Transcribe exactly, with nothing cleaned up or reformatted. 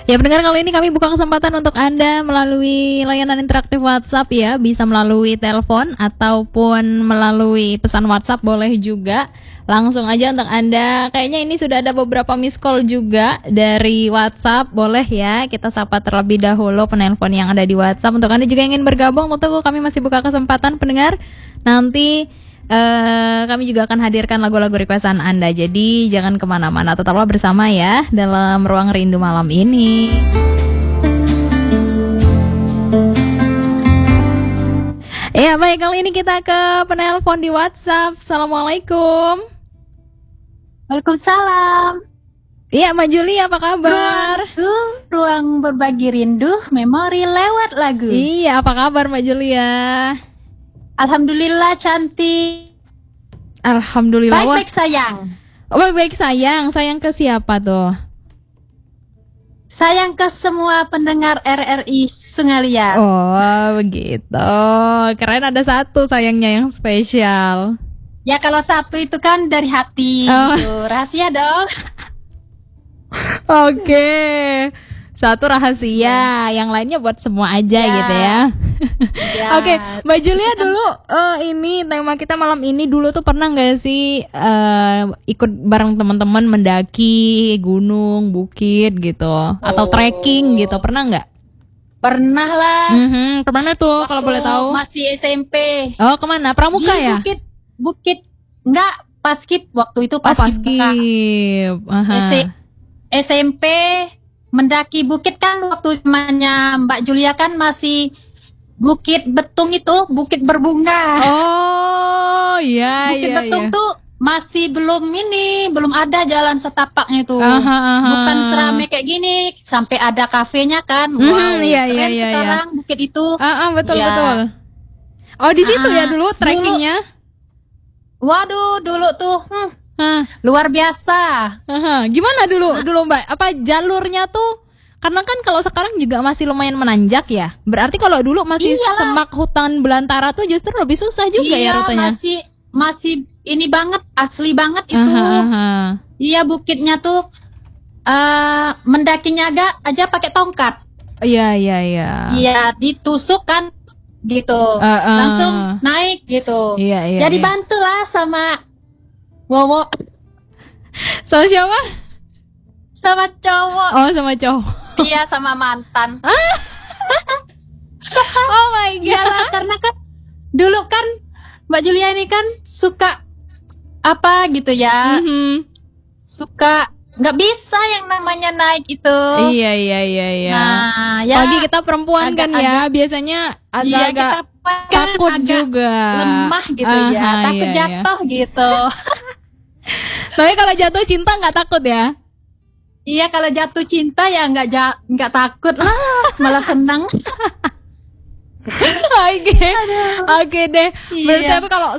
Ya pendengar, kali ini kami buka kesempatan untuk Anda melalui layanan interaktif WhatsApp ya. Bisa melalui telepon ataupun melalui pesan WhatsApp boleh juga. Langsung aja untuk Anda. Kayaknya ini sudah ada beberapa miss call juga dari WhatsApp. Boleh ya, kita sapa terlebih dahulu penelpon yang ada di WhatsApp. Untuk Anda juga yang ingin bergabung, tunggu kami masih buka kesempatan pendengar. Nanti Uh, kami juga akan hadirkan lagu-lagu requestan Anda. Jadi jangan kemana-mana, tetaplah bersama ya dalam Ruang Rindu malam ini. Ya baik, kali ini kita ke penelpon di WhatsApp. Assalamualaikum. Waalaikumsalam. Iya Mbak Juli, apa kabar? Ruang, ruang berbagi rindu, memori lewat lagu. Iya, apa kabar Mbak Julia? Alhamdulillah cantik. Alhamdulillah. Baik-baik sayang. Oh, baik-baik sayang. Sayang ke siapa tuh? Sayang ke semua pendengar R R I Sungai Liat. Oh begitu. Keren, ada satu sayangnya yang spesial. Ya kalau satu itu kan dari hati. Oh. Gitu. Rahasia dong. Oke. Okay. Satu rahasia, ya. Yang lainnya buat semua aja ya. Gitu ya. Ya. Oke, okay, Mbak Julia dulu uh, ini tema kita malam ini dulu tuh pernah nggak sih uh, ikut bareng teman-teman mendaki gunung, bukit gitu, atau oh. trekking gitu, pernah nggak? Pernah lah. Mm-hmm. Kemana tuh kalau boleh tahu? Masih S M P. Oh kemana? Pramuka di ya? Bukit, bukit nggak Paskib waktu itu Paskib. Oh, Paskib. S M P. Mendaki bukit kan waktu zamannya Mbak Julia kan masih Bukit Betung itu, Bukit Berbunga. Oh iya Bukit iya Betung iya. tuh masih belum ini, belum ada jalan setapaknya itu. Aha, aha. Bukan serame kayak gini, sampai ada kafenya kan. Mm-hmm, wow, iya, keren iya, sekarang iya. bukit itu. Ah, ah, betul ya. betul. Oh di situ ah, ya dulu trekkingnya. Waduh, dulu tuh hmm, Hah. luar biasa. Aha. Gimana dulu Hah? dulu Mbak? Apa jalurnya tuh? Karena kan kalau sekarang juga masih lumayan menanjak ya. Berarti kalau dulu masih Iyalah. semak hutan belantara tuh justru lebih susah juga iya, ya rutenya. masih masih ini banget, asli banget itu. Aha, aha. Iya, bukitnya tuh uh, mendakinya agak aja pakai tongkat. Iya iya iya. Iya, ditusuk kan gitu. Uh, uh. Langsung naik gitu. Iya iya. Jadi iya. bantu lah sama Wowo. Sama siapa? Sama cowok. Oh, sama cowok. Iya, sama mantan. Oh my god. Iyalah, karena kan dulu kan Mbak Julia ini kan suka apa gitu ya. Mm-hmm. Suka nggak bisa yang namanya naik itu. Iya iya iya iya. Nah, ya. Pagi kita perempuan agak, kan ya, agak, biasanya agak-agak iya, takut agak juga. Lemah gitu Aha, ya, takut iya, jatuh iya. gitu. Tapi kalau jatuh cinta nggak takut ya? Iya, kalau jatuh cinta ya nggak ja- nggak takut lah, malah senang. Oke, oke deh. Berarti iya. tapi kalau